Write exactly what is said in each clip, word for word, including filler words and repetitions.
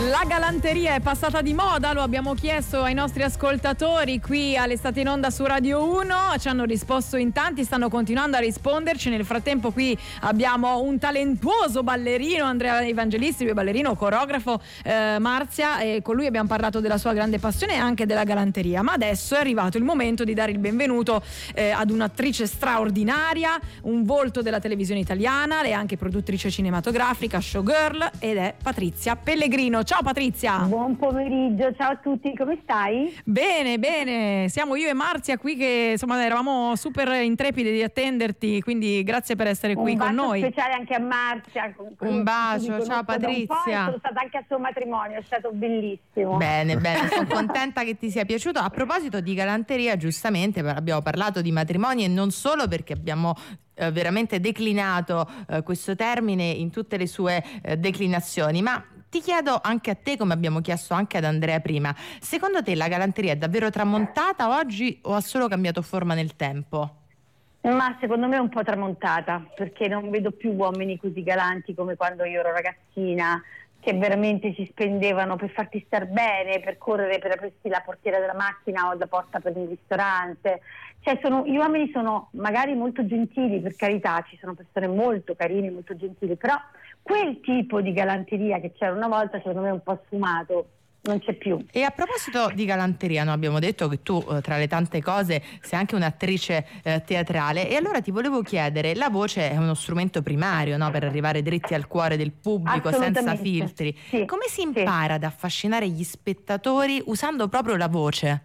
La galanteria è passata di moda, lo abbiamo chiesto ai nostri ascoltatori qui all'Estate in Onda su Radio uno, ci hanno risposto in tanti, stanno continuando a risponderci. Nel frattempo qui abbiamo un talentuoso ballerino, Andrea Evangelisti, ballerino, coreografo, eh, Marzia, e con lui abbiamo parlato della sua grande passione e anche della galanteria. Ma adesso è arrivato il momento di dare il benvenuto eh, ad un'attrice straordinaria, un volto della televisione italiana, lei è anche produttrice cinematografica, showgirl, ed è Patrizia Pellegrino. Ciao Patrizia. Buon pomeriggio, ciao a tutti, come stai? Bene, bene, siamo io e Marzia qui che insomma eravamo super intrepidi di attenderti, quindi grazie per essere qui con noi. Un bacio speciale anche a Marzia. Un bacio, ciao Patrizia. Sono stata anche al suo matrimonio, è stato bellissimo. Bene, bene, sono contenta che ti sia piaciuto. A proposito di galanteria, giustamente abbiamo parlato di matrimoni e non solo, perché abbiamo eh, veramente declinato eh, questo termine in tutte le sue eh, declinazioni, ma ti chiedo anche a te, come abbiamo chiesto anche ad Andrea prima, secondo te la galanteria è davvero tramontata oggi o ha solo cambiato forma nel tempo? Ma secondo me è un po' tramontata, perché non vedo più uomini così galanti come quando io ero ragazzina, che veramente si spendevano per farti star bene, per correre per aprirti la portiera della macchina o la porta per il ristorante. Cioè sono, gli uomini sono magari molto gentili, per carità, ci sono persone molto carine, molto gentili, però quel tipo di galanteria che c'era una volta secondo me è un po' sfumato, non c'è più. E a proposito di galanteria, no, abbiamo detto che tu eh, tra le tante cose sei anche un'attrice eh, teatrale, e allora ti volevo chiedere, la voce è uno strumento primario, no, per arrivare dritti al cuore del pubblico senza filtri. Sì, come si impara sì. ad affascinare gli spettatori usando proprio la voce?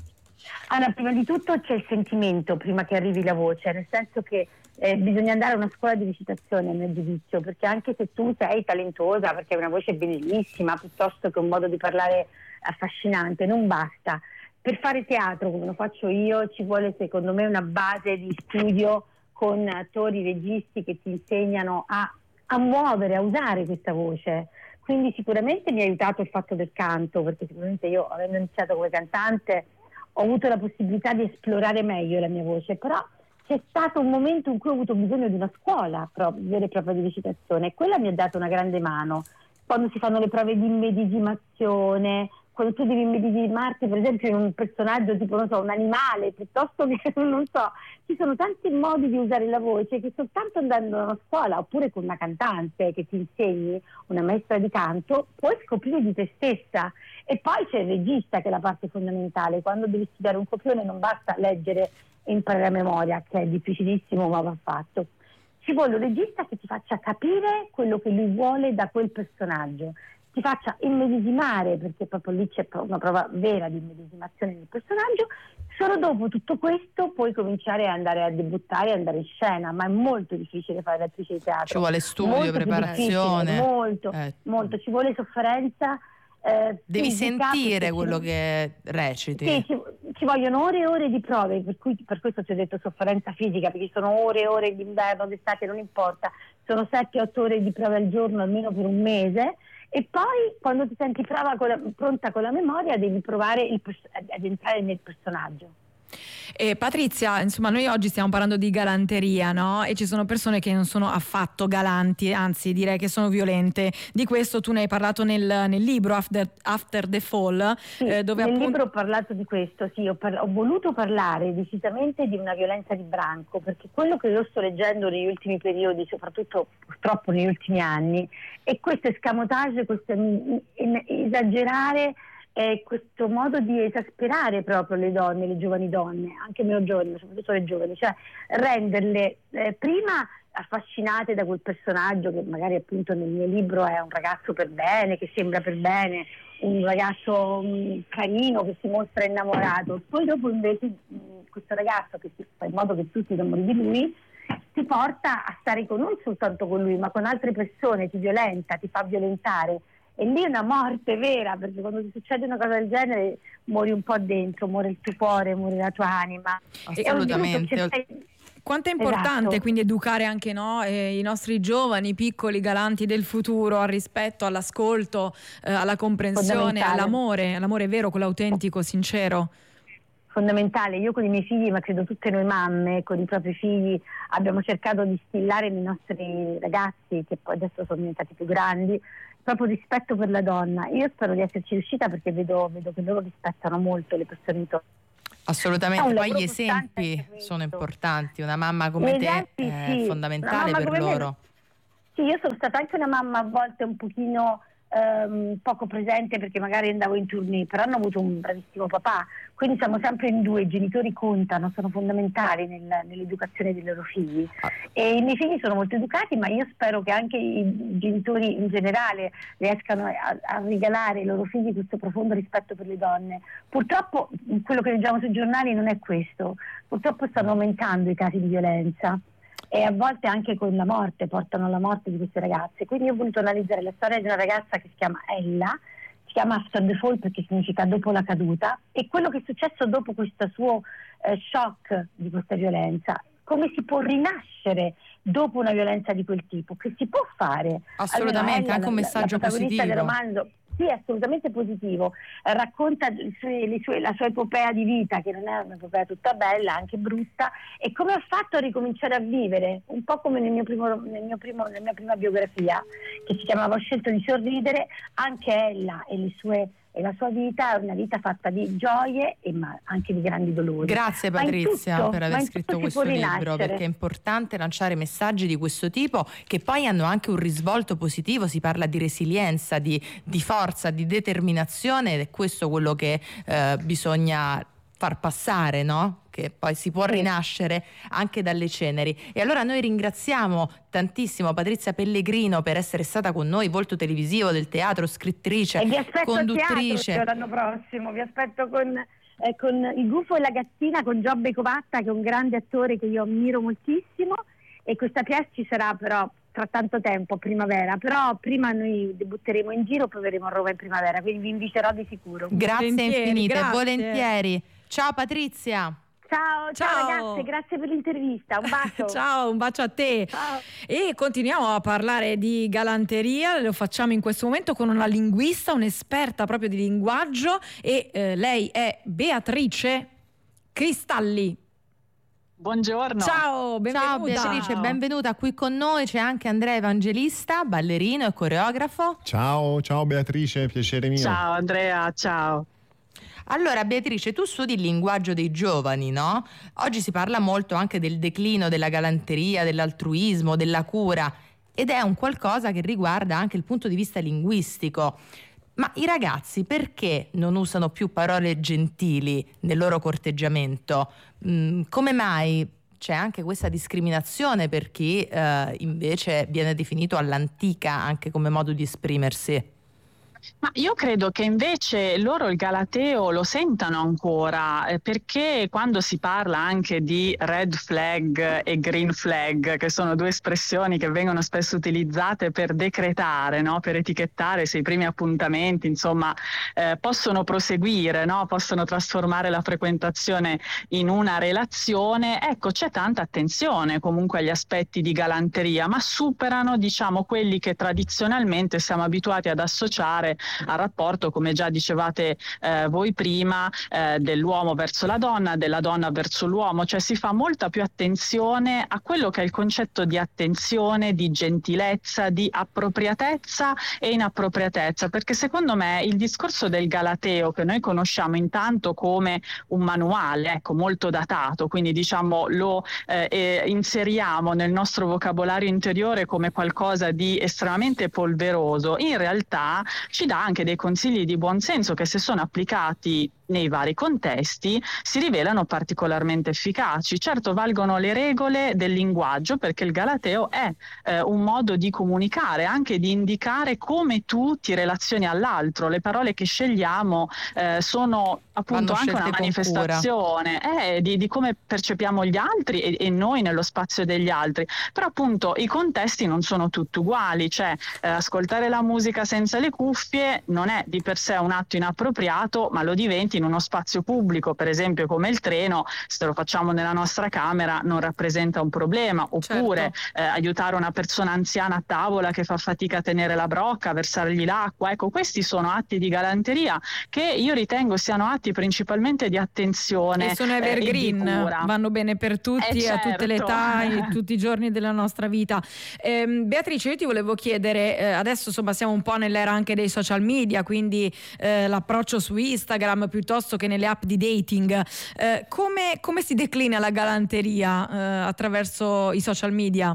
Allora, prima di tutto c'è il sentimento prima che arrivi la voce, nel senso che eh, bisogna andare a una scuola di recitazione, a mio giudizio, perché anche se tu sei talentuosa, perché hai una voce bellissima, piuttosto che un modo di parlare affascinante, non basta. Per fare teatro, come lo faccio io, ci vuole secondo me una base di studio con attori, registi che ti insegnano a, a muovere, a usare questa voce. Quindi sicuramente mi ha aiutato il fatto del canto, perché sicuramente io, avendo iniziato come cantante, ho avuto la possibilità di esplorare meglio la mia voce, però c'è stato un momento in cui ho avuto bisogno di una scuola proprio, vera e propria di recitazione, e quella mi ha dato una grande mano. Quando si fanno le prove di immedesimazione, quando tu devi immedesimarti per esempio in un personaggio tipo, non so, un animale, piuttosto che, non so, ci sono tanti modi di usare la voce che soltanto andando a una scuola, oppure con una cantante che ti insegni, una maestra di canto, puoi scoprire di te stessa. E poi c'è il regista, che è la parte fondamentale. Quando devi studiare un copione non basta leggere e imparare a memoria, che è difficilissimo, ma va fatto. Ci vuole un regista che ti faccia capire quello che lui vuole da quel personaggio, ti faccia immedesimare, perché proprio lì c'è una prova vera di immedesimazione del personaggio. Solo dopo tutto questo puoi cominciare a andare a debuttare, a andare in scena, ma è molto difficile fare l'attrice di teatro. Ci vuole studio, molto preparazione. Molto, eh. molto, ci vuole sofferenza. Eh, Devi fisica, sentire quello ci... che reciti. Sì, ci, ci vogliono ore e ore di prove, per cui per questo ti ho detto sofferenza fisica, perché sono ore e ore d'inverno, d'estate, non importa, sono sette otto ore di prove al giorno almeno per un mese, e poi quando ti senti prova con la, pronta con la memoria devi provare il, ad entrare nel personaggio. E Patrizia, insomma, noi oggi stiamo parlando di galanteria, no? E ci sono persone che non sono affatto galanti, anzi direi che sono violente. Di questo tu ne hai parlato nel, nel libro After, After the Fall. Sì, eh, dove nel appunto... libro ho parlato di questo, sì, ho, par- ho voluto parlare decisamente di una violenza di branco, perché quello che io sto leggendo negli ultimi periodi, soprattutto purtroppo negli ultimi anni, è questo escamotage, questo esagerare, è questo modo di esasperare proprio le donne, le giovani donne, anche meno giovani, ma soprattutto le giovani, cioè renderle eh, prima affascinate da quel personaggio che magari appunto nel mio libro è un ragazzo per bene, che sembra per bene, un ragazzo mh, carino che si mostra innamorato, poi dopo invece mh, questo ragazzo che si fa in modo che tutti innamori di lui ti porta a stare con, non soltanto con lui ma con altre persone, ti violenta, ti fa violentare. E lì è una morte vera, perché quando ti succede una cosa del genere muori un po' dentro, muore il tuo cuore, muore la tua anima. Assolutamente. Quanto è importante esatto. quindi educare anche no, eh, i nostri giovani, i piccoli galanti del futuro al rispetto, all'ascolto, eh, alla comprensione, all'amore, all'amore vero, quello autentico, sincero. Fondamentale. Io con i miei figli, ma credo tutte noi mamme, con i propri figli abbiamo cercato di instillare nei nostri ragazzi, che poi adesso sono diventati più grandi, proprio rispetto per la donna. Io spero di esserci riuscita, perché vedo, vedo che loro rispettano molto le persone intorno. Assolutamente, poi gli esempi sono importanti, una mamma come te esempi, è sì. fondamentale per loro. Me... Sì, io sono stata anche una mamma a volte un pochino ehm, poco presente, perché magari andavo in tournée, però hanno avuto un bravissimo papà, quindi siamo sempre in due, i genitori contano, sono fondamentali nel, nell'educazione dei loro figli. E i miei figli sono molto educati, ma io spero che anche i genitori in generale riescano a, a regalare ai loro figli questo profondo rispetto per le donne. Purtroppo quello che leggiamo sui giornali non è questo, purtroppo stanno aumentando i casi di violenza, e a volte anche con la morte, portano alla morte di queste ragazze. Quindi ho voluto analizzare la storia di una ragazza che si chiama Ella, si chiama After the Fall perché significa dopo la caduta, e quello che è successo dopo questo suo eh, shock di questa violenza. Come si può rinascere dopo una violenza di quel tipo? Che si può fare? Assolutamente, Ella, anche un la, messaggio la protagonista positivo. del romanzo, sì, assolutamente positivo, eh, racconta le sue, le sue, la sua epopea di vita, che non è un'epopea tutta bella, anche brutta, e come ha fatto a ricominciare a vivere, un po' come nel mio primo, nel mio primo, nella mia prima biografia, che si chiamava Ho scelto di sorridere. Anche ella e le sue e la sua vita è una vita fatta di gioie e ma anche di grandi dolori. Grazie Patrizia tutto, per aver scritto questo libro, perché è importante lanciare messaggi di questo tipo che poi hanno anche un risvolto positivo. Si parla di resilienza, di, di forza, di determinazione, ed è questo quello che eh, bisogna far passare, no? Che poi si può rinascere anche dalle ceneri. E allora noi ringraziamo tantissimo Patrizia Pellegrino per essere stata con noi, volto televisivo del teatro, scrittrice, e vi aspetto conduttrice. A teatro l'anno prossimo, vi aspetto con, eh, con Il Gufo e la Gattina, con Giobbe Covatta, che è un grande attore che io ammiro moltissimo, e questa pièce ci sarà però tra tanto tempo, a primavera, però prima noi debutteremo in giro, poi verremo a Roma in primavera, quindi vi inviterò di sicuro. Grazie volentieri, infinite, grazie. volentieri. Ciao Patrizia. Ciao, ciao, Ciao. ragazze, grazie per l'intervista, un bacio. Ciao, un bacio a te. Ciao. E continuiamo a parlare di galanteria, lo facciamo in questo momento con una linguista, un'esperta proprio di linguaggio, e eh, lei è Beatrice Cristalli. Buongiorno. Ciao, benvenuta. Ciao Beatrice, benvenuta qui con noi. C'è anche Andrea Evangelista, ballerino e coreografo. Ciao, ciao Beatrice, piacere mio. Ciao Andrea, ciao. Allora Beatrice, tu studi il linguaggio dei giovani, no? Oggi si parla molto anche del declino della galanteria, dell'altruismo, della cura, ed è un qualcosa che riguarda anche il punto di vista linguistico. Ma i ragazzi perché non usano più parole gentili nel loro corteggiamento? Mm, come mai c'è anche questa discriminazione per chi eh, invece viene definito all'antica anche come modo di esprimersi? Ma io credo che invece loro il galateo lo sentano ancora, eh, perché quando si parla anche di red flag e green flag, che sono due espressioni che vengono spesso utilizzate per decretare, no? Per etichettare se i primi appuntamenti, insomma, eh, possono proseguire, no? Possono trasformare la frequentazione in una relazione, ecco, c'è tanta attenzione comunque agli aspetti di galanteria, ma superano, diciamo, quelli che tradizionalmente siamo abituati ad associare al rapporto, come già dicevate eh, voi prima, eh, dell'uomo verso la donna, della donna verso l'uomo, cioè si fa molta più attenzione a quello che è il concetto di attenzione, di gentilezza, di appropriatezza e inappropriatezza, perché secondo me il discorso del galateo, che noi conosciamo intanto come un manuale, ecco, molto datato, quindi diciamo lo eh, eh, inseriamo nel nostro vocabolario interiore come qualcosa di estremamente polveroso, in realtà ci dà anche dei consigli di buon senso che, se sono applicati nei vari contesti, si rivelano particolarmente efficaci. Certo, valgono le regole del linguaggio, perché il galateo è eh, un modo di comunicare, anche di indicare come tu ti relazioni all'altro. Le parole che scegliamo eh, sono appunto anche una manifestazione eh, di, di come percepiamo gli altri e, e noi nello spazio degli altri. Però appunto i contesti non sono tutti uguali, cioè eh, ascoltare la musica senza le cuffie cuffie non è di per sé un atto inappropriato, ma lo diventi in uno spazio pubblico, per esempio come il treno. Se lo facciamo nella nostra camera non rappresenta un problema, oppure certo. eh, aiutare una persona anziana a tavola che fa fatica a tenere la brocca, versargli l'acqua. Ecco, questi sono atti di galanteria che io ritengo siano atti principalmente di attenzione. E sono evergreen, eh, vanno bene per tutti, eh, certo. a tutte le età, e tutti i giorni della nostra vita. Eh, Beatrice, io ti volevo chiedere, eh, adesso insomma siamo un po' nell'era anche dei social media, quindi eh, l'approccio su Instagram piuttosto che nelle app di dating, eh, come, come si declina la galanteria eh, attraverso i social media?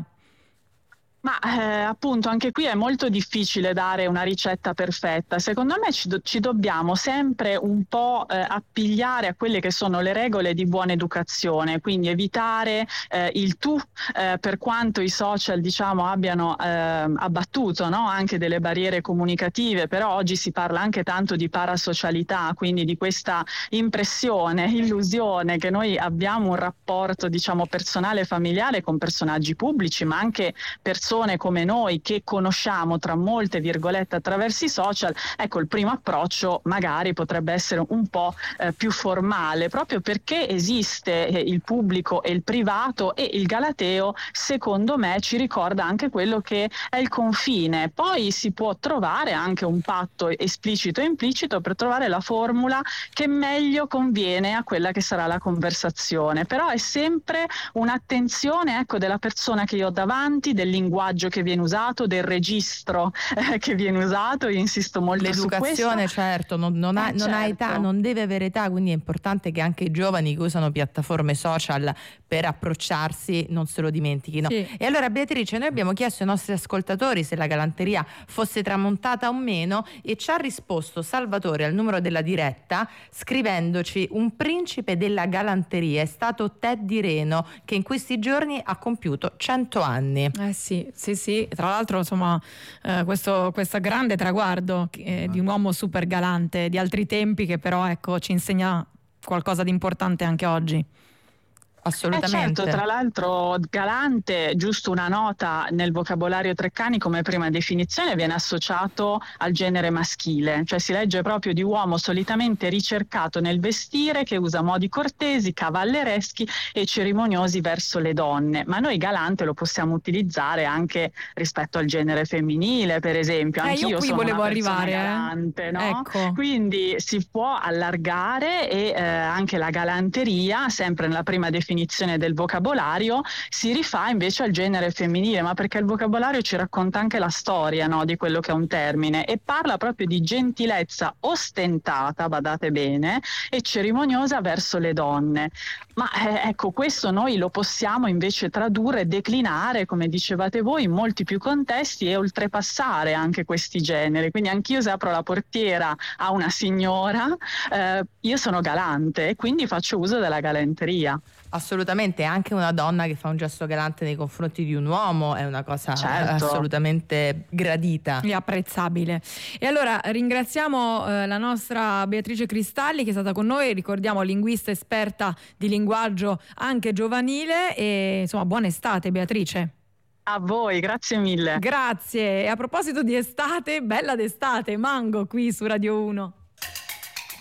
Ma eh, appunto anche qui è molto difficile dare una ricetta perfetta. Secondo me ci, do- ci dobbiamo sempre un po' eh, appigliare a quelle che sono le regole di buona educazione, quindi evitare eh, il tu, eh, per quanto i social diciamo abbiano eh, abbattuto, no? Anche delle barriere comunicative, però oggi si parla anche tanto di parasocialità, quindi di questa impressione, illusione che noi abbiamo un rapporto diciamo personale e familiare con personaggi pubblici, ma anche persone come noi che conosciamo tra molte virgolette attraverso i social. Ecco, il primo approccio magari potrebbe essere un po' eh, più formale, proprio perché esiste eh, il pubblico e il privato, e il galateo secondo me ci ricorda anche quello che è il confine. Poi si può trovare anche un patto esplicito e implicito per trovare la formula che meglio conviene a quella che sarà la conversazione, però è sempre un'attenzione, ecco, della persona che io ho davanti, del linguaggio che viene usato, del registro eh, che viene usato. Io insisto molto su questo. L'educazione, certo, non, non, ha, eh, non certo. ha età, non deve avere età, quindi è importante che anche i giovani che usano piattaforme social per approcciarsi non se lo dimentichino. Sì. E allora Beatrice, noi abbiamo chiesto ai nostri ascoltatori se la galanteria fosse tramontata o meno, e ci ha risposto Salvatore al numero della diretta scrivendoci: un principe della galanteria è stato Teddy Reno, che in questi giorni ha compiuto cento anni. Eh sì, sì, sì. Tra l'altro, insomma, eh, questo, questo grande traguardo eh, di un uomo super galante di altri tempi, che però ecco ci insegna qualcosa di importante anche oggi. Assolutamente. Eh certo, tra l'altro galante, giusto una nota, nel vocabolario Treccani come prima definizione viene associato al genere maschile, cioè si legge proprio di uomo solitamente ricercato nel vestire, che usa modi cortesi, cavallereschi e cerimoniosi verso le donne, ma noi galante lo possiamo utilizzare anche rispetto al genere femminile, per esempio. Eh, Anch'io io qui sono volevo una persona arrivare, galante, eh? no? Ecco. Quindi si può allargare, e eh, anche la galanteria, sempre nella prima definizione del vocabolario, si rifà invece al genere femminile, ma perché il vocabolario ci racconta anche la storia, no, di quello che è un termine, e parla proprio di gentilezza ostentata, badate bene, e cerimoniosa verso le donne. Ma eh, ecco, questo noi lo possiamo invece tradurre, declinare, come dicevate voi, in molti più contesti e oltrepassare anche questi generi. Quindi anch'io, se apro la portiera a una signora, eh, io sono galante e quindi faccio uso della galanteria. Assolutamente, anche una donna che fa un gesto galante nei confronti di un uomo è una cosa certo. assolutamente gradita e apprezzabile. E allora ringraziamo eh, la nostra Beatrice Cristalli, che è stata con noi, ricordiamo linguista esperta di linguaggio anche giovanile, e insomma buona estate Beatrice. A voi, grazie mille. Grazie. E a proposito di estate, bella d'estate, Mango qui su Radio uno.